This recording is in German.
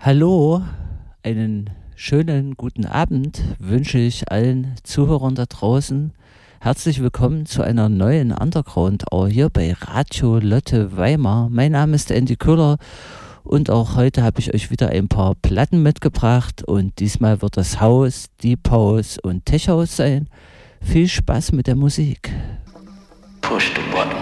Hallo, einen schönen guten Abend wünsche ich allen Zuhörern da draußen. Herzlich willkommen zu einer neuen Underground Hour hier bei Radio Lotte Weimar. Mein Name ist Andy Köhler und auch heute habe ich euch wieder ein paar Platten mitgebracht und diesmal wird das House, Deep House und Tech House sein. Viel Spaß mit der Musik. Push the button.